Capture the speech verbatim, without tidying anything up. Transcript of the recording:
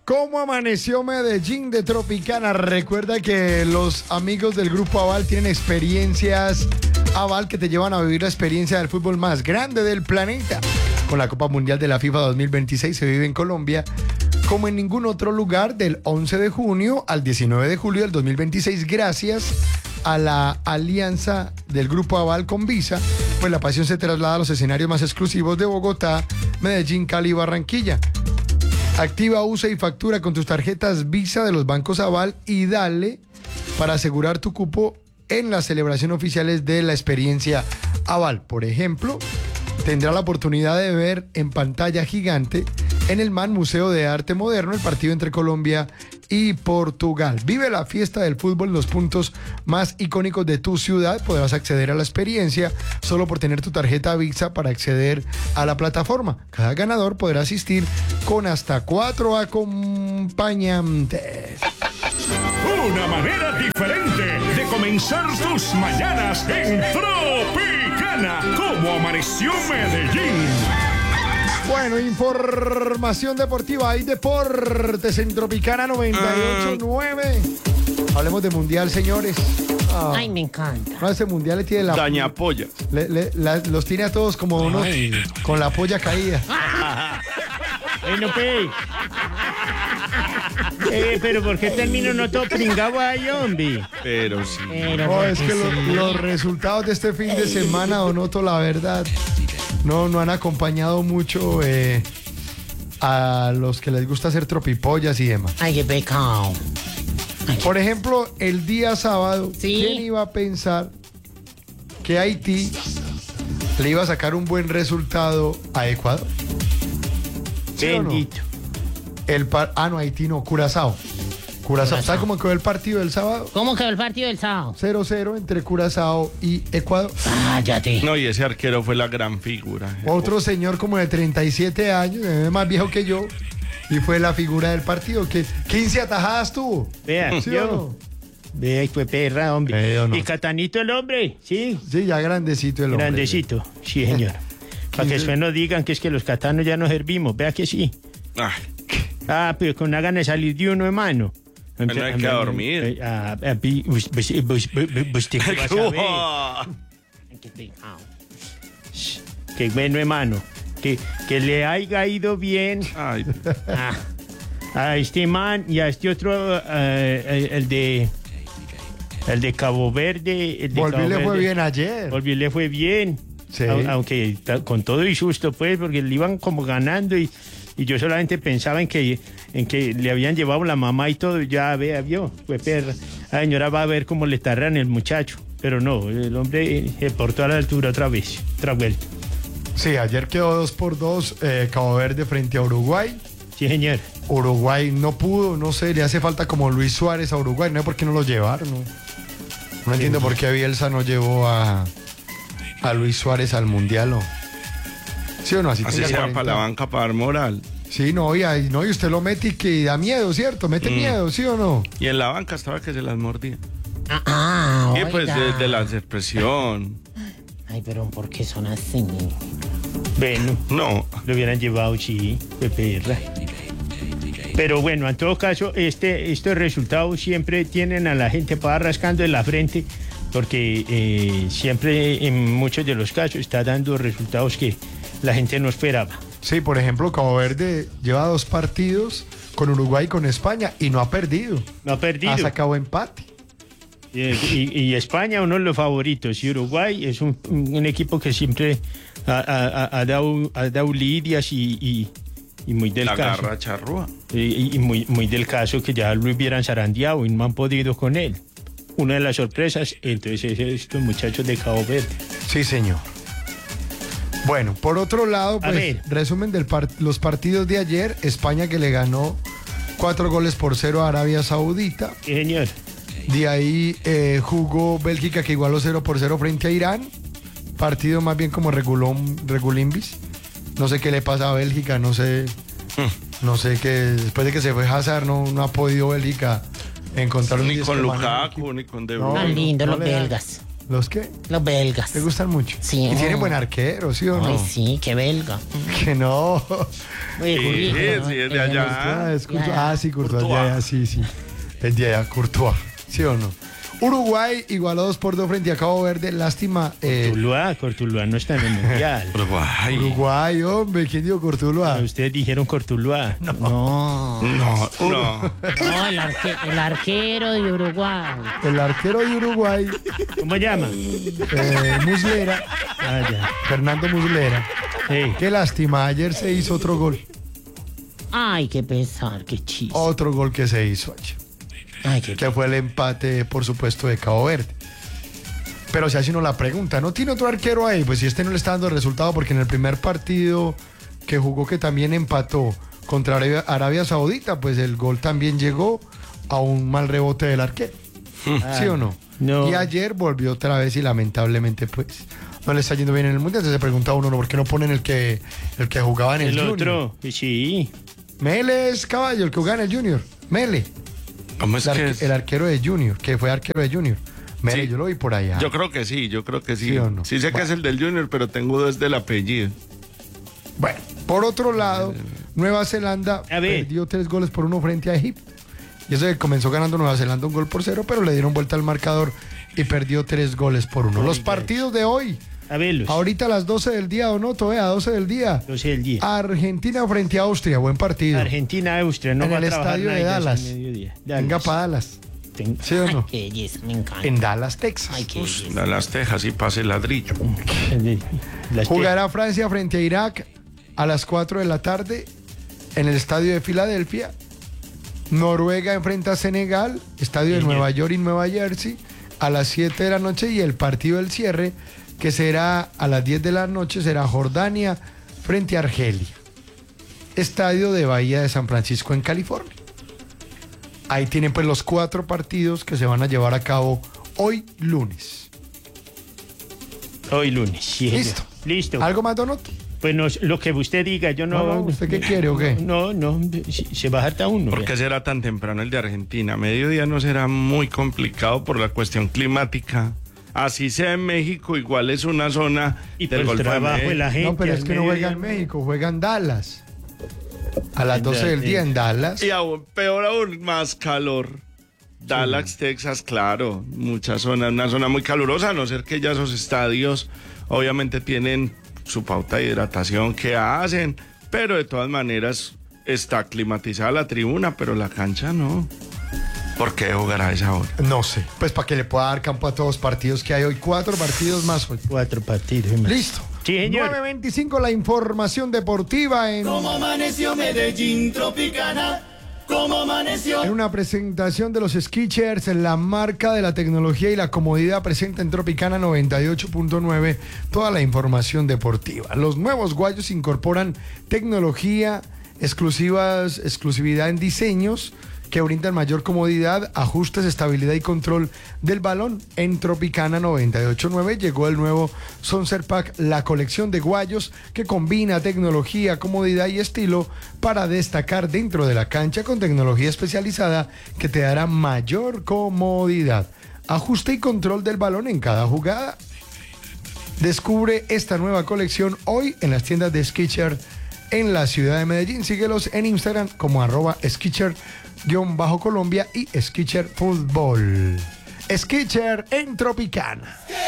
¿Cómo amaneció Medellín de Tropicana? Recuerda que los amigos del Grupo Aval tienen experiencias Aval que te llevan a vivir la experiencia del fútbol más grande del planeta. Con la Copa Mundial de la FIFA dos mil veintiséis se vive en Colombia como en ningún otro lugar del once de junio al diecinueve de julio del dos mil veintiséis, gracias a la alianza del Grupo Aval con Visa, pues la pasión se traslada a los escenarios más exclusivos de Bogotá, Medellín, Cali y Barranquilla. Activa, usa y factura con tus tarjetas Visa de los bancos Aval y dale para asegurar tu cupo en las celebraciones oficiales de la experiencia Aval. Por ejemplo, tendrá la oportunidad de ver en pantalla gigante en el MAN Museo de Arte Moderno el partido entre Colombia y Portugal. Vive la fiesta del fútbol en los puntos más icónicos de tu ciudad. Podrás acceder a la experiencia solo por tener tu tarjeta Visa para acceder a la plataforma. Cada ganador podrá asistir con hasta cuatro acompañantes. Una manera diferente de comenzar tus mañanas en Tropicana. ¿Cómo amaneció Medellín? Bueno, información deportiva. Hay deportes en Tropicana noventa y ocho nueve. Hablemos de mundial, señores. Oh. Ay, me encanta. No, ese mundial le tiene la... Daña pollas. Le, le, la, los tiene a todos como uno con la polla caída. Bueno, pues. Eh, pero ¿por qué termino no todo pringado ahí, hombre? Pero sí. Pero no, es que sí. lo, los resultados de este fin de semana, Donoto, la verdad, no, no han acompañado mucho eh, a los que les gusta hacer tropipollas y demás. Ay, qué pecado. Ay, Por ejemplo, el día sábado, ¿sí? ¿Quién iba a pensar que Haití le iba a sacar un buen resultado a Ecuador? ¿Sí Bendito. O no? El par... Ah, no, Haití no, Curazao. Curazao. ¿Sabes cómo quedó el partido del sábado? ¿Cómo quedó el partido del sábado? cero cero entre Curazao y Ecuador. Cállate. No, y ese arquero fue la gran figura. Otro señor como de treinta y siete años, es más viejo que yo, y fue la figura del partido. Que quince atajadas tuvo. Vea, ¿Sí yo. o no? Vea, y fue perra, hombre. Eh, ¿o no? Y Catanito el hombre, ¿sí? Sí, ya grandecito el hombre. Grandecito, sí, señor. Para que después no digan que es que los catanos ya no servimos. Vea que sí. Ay, Ah, pero con una gana de salir de uno, hermano. no hay que dormir. Ah, ah, pi- bus- bus- bus- bus- bus- ¿usted qué va a saber? Ay, qué pecado. Shh, qué bueno, hermano. Que, que le haya ido bien Ay, a, a este man y a este otro, eh, el, el de el de Cabo Verde. El de Volví Cabo le fue Verde. bien ayer. Volví le fue bien. Sí. A- Aunque ta- con todo y susto, pues, porque le iban como ganando y, y yo solamente pensaba en que, en que le habían llevado la mamá y todo. Ya vea, vio, fue perra. La señora va a ver cómo le tarran el muchacho. Pero no, el hombre eh, se portó a la altura otra vez, otra vuelta. Sí, ayer quedó dos por dos eh, Cabo Verde frente a Uruguay. Sí, señor. Uruguay no pudo, no sé, le hace falta como Luis Suárez a Uruguay. No sé por qué no lo llevaron. No, no entiendo por qué Bielsa no llevó a, a Luis Suárez al Mundial. ¿No? ¿Sí o no? Así, así tenga sea cuarenta. para la banca, para dar moral. Sí, no y, ahí- no, y usted lo mete y que da miedo, ¿cierto? Mete Mm. miedo, ¿sí o no? Y en la banca estaba que se las mordía. Ah, ah, Y pues oiga. de, de la expresión. Ay, pero ¿por qué son así? Bueno, No. lo hubieran llevado, sí, de perra. Pero bueno, en todo caso, este, estos resultados siempre tienen a la gente para rascando en la frente, porque eh, siempre en muchos de los casos está dando resultados que la gente no esperaba. Sí, por ejemplo, Cabo Verde lleva dos partidos con Uruguay y con España y no ha perdido. No ha perdido. Ha sacado empate. Y, y- y España, uno de los favoritos. Y Uruguay es un, un equipo que siempre ha, ha- ha dado, ha dado lidias y, y- y muy del La caso. garra charrúa. Y, y muy, muy del caso que ya lo hubieran zarandeado y no han podido con él. Una de las sorpresas, entonces, es estos muchachos de Cabo Verde. Sí, señor. Bueno, por otro lado, A pues, ver. resumen de los partidos de ayer. España que le ganó cuatro goles por cero a Arabia Saudita. Sí, señor. De ahí eh, jugó Bélgica que igualó cero por cero frente a Irán. Partido más bien como regulón, regulimbis. No sé qué le pasa a Bélgica, no sé. No sé qué. Después de que se fue Hazard, no, no ha podido Bélgica encontrar un Ni diez con que maneje el Lukaku, equipo. ni con De No, Bruyne. Tan lindos no los le da. belgas. ¿Los qué? Los belgas. ¿Te gustan mucho? Sí. Y tienen buen arquero, ¿sí o no? Ay, sí, qué belga. Que no. Oye, Sí, Juli, sí, ¿no? sí, es de Eh, allá. Ah, es Courtois. Ya. Ah, sí, Courtois. Courtois. Ya, ya, sí, sí. Es de allá, Courtois. ¿Sí o no? Uruguay igualó dos por dos frente a Cabo Verde. Lástima. Eh, Cortuluá, Cortuluá no está en el mundial. Uruguay. Uruguay, hombre. ¿Quién dijo Courtois? Ustedes dijeron Cortuluá. No. No, no. No, el, arque- el arquero de Uruguay. El arquero de Uruguay, ¿Cómo llama? eh, Muslera, Ah, ya. Fernando Muslera. Sí. Qué lástima. Ayer se hizo otro gol. Ay, qué pesar, qué chiste. Otro gol que se hizo ayer. Ay, qué Que fue el empate, por supuesto, de Cabo Verde. Pero se hace uno la pregunta, ¿no tiene otro arquero ahí? Pues si este no le está dando resultado, porque en el primer partido que jugó, que también empató contra Arabia, Arabia Saudita, pues el gol también llegó a un mal rebote del arquero. ¿Sí o no? No. Y ayer volvió otra vez y lamentablemente, pues, no le está yendo bien en el Mundial. Entonces se preguntaba uno, ¿no? ¿Por qué no ponen el que, el que jugaba en el, El Junior? otro, sí. Mele es caballo, el que jugaba en el Junior. Mele. ¿Cómo es El, que arque- es? el arquero de Junior, que fue arquero de Junior. Mele, Sí. yo lo vi por allá. Yo creo que sí, yo creo que sí. ¿Sí Sí, o no? sé que Va. es el del Junior, pero tengo dos del apellido. Bueno, por otro lado, Nueva Zelanda A ver. perdió tres goles por uno frente a Egipto. Y eso que comenzó ganando Nueva Zelanda un gol por cero, pero le dieron vuelta al marcador y perdió tres goles por uno. Los partidos de hoy, A verlos. ahorita a las doce del día, ¿o no? Todavía a doce del día. doce del día. Argentina frente a Austria, buen partido. Argentina, Austria, no En va el a trabajar estadio de nadie hasta el Dallas. mediodía. Venga para Dallas. Ten- ¿Sí o Ay, no? qué belleza, me encanta. En Dallas, Texas. Ay, qué belleza. Da las tejas y pase el ladrillo. Las Jugará Francia frente a Irak a las cuatro de la tarde en el estadio de Filadelfia. Noruega enfrenta a Senegal, estadio de Señor. Nueva York y Nueva Jersey, a las siete de la noche. Y el partido del cierre, que será a las diez de la noche, será Jordania frente a Argelia. Estadio de Bahía de San Francisco en California. Ahí tienen pues los cuatro partidos que se van a llevar a cabo hoy lunes. Hoy lunes, sí, señor. Listo. Listo. ¿Algo más, Donoto? Pues no, lo que usted diga, yo no. No, no, ¿usted qué quiere o qué? No, no, se, se va harta uno. ¿Por vea. qué será tan temprano el de Argentina? Mediodía no será muy complicado por la cuestión climática. Así sea en México, igual es una zona Y por del el Golfo de trabajo de México. la gente. No, pero es al que no juega en mediodía. México, juega en Dallas. A las En doce del Dallas. día en Dallas. Y aún, peor aún, más calor. Dallas, Texas, claro, mucha zona, una zona muy calurosa, a no ser que ya esos estadios obviamente tienen su pauta de hidratación que hacen, pero de todas maneras está climatizada la tribuna, pero la cancha no. ¿Por qué jugar a esa hora? No sé. Pues para que le pueda dar campo a todos los partidos que hay hoy. Cuatro partidos más hoy. Cuatro partidos. hermano. Listo. Sí, señor. nueve veinticinco la información deportiva en, Como amaneció Medellín Tropicana, como amaneció. en una presentación de los Skechers, la marca de la tecnología y la comodidad, presenta en Tropicana noventa y ocho punto nueve toda la información deportiva. Los nuevos guayos incorporan tecnología, exclusivas, exclusividad en diseños que brindan mayor comodidad, ajustes, estabilidad y control del balón. En Tropicana noventa y ocho punto nueve llegó el nuevo Sunset Pack, la colección de guayos que combina tecnología, comodidad y estilo para destacar dentro de la cancha, con tecnología especializada que te dará mayor comodidad, ajuste y control del balón en cada jugada. Descubre esta nueva colección hoy en las tiendas de Skechers en la ciudad de Medellín. Síguelos en Instagram como arroba Skechers-Colombia y Skechers Fútbol. Skechers en Tropicana.